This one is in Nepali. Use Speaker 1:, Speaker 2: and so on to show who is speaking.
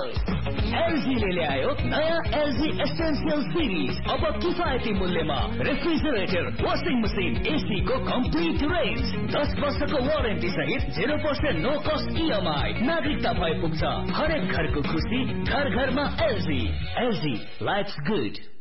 Speaker 1: एलजी ले ल्यायो नयाँ एलजी एसेन्शियल सिरिज। अब किफायती मूल्यमा रेफ्रिजरेटर, वाशिङ मसिन, एसी को कम्प्लिट रेन्ज, 10 वर्षको वारेन्टी सहित 0% नो कस्ट इएमआई। नागरिकता भए पुग्छ। हरेक घरको खुसी, घर घरमा एलजी। LG, lives good.